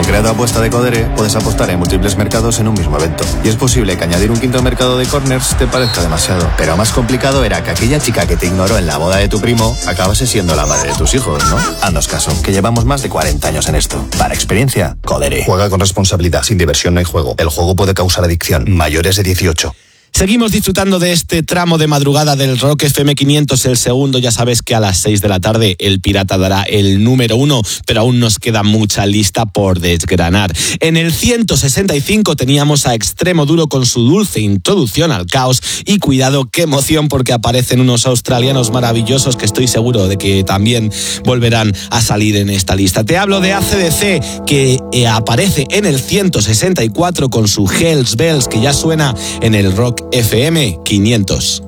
crea tu apuesta de Codere, puedes apostar en múltiples mercados en un mismo evento. Y es posible que añadir un quinto mercado de corners te parezca demasiado. Pero más complicado era que aquella chica que te ignoró en la boda de tu primo acabase siendo la madre de tus hijos, ¿no? Haznos caso, que llevamos más de 40 años en esto. Para experiencia, Codere. Juega con responsabilidad. Sin diversión no hay juego. El juego puede causar adicción. Mayores de 18. Seguimos disfrutando de este tramo de madrugada del Rock FM 500, el segundo. Ya sabes que a las 6 de la tarde el Pirata dará el número 1, pero aún nos queda mucha lista por desgranar. En el 165 teníamos a Extremo Duro con su dulce introducción al caos, y cuidado, qué emoción, porque aparecen unos australianos maravillosos que estoy seguro de que también volverán a salir en esta lista. Te hablo de AC/DC, que aparece en el 164 con su Hells Bells, que ya suena en el Rock FM 500.